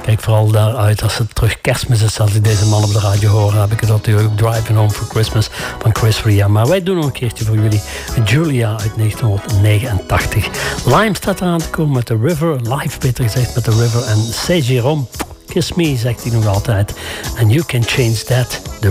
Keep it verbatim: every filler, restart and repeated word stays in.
Kijk vooral daaruit als het terug kerstmis is. Als ik deze man op de radio hoor, heb ik het natuurlijk ook Driving Home for Christmas van Chris Ria. Maar wij doen nog een keertje voor jullie Julia uit negentien negenentachtig. Lime staat eraan te komen met The River. Live beter gezegd met The River. En C. Jerome, Kiss Me, zegt hij nog altijd. And You Can Change That.